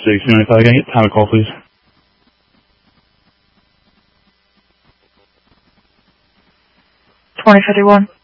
695, can I get time of call, please? 2051.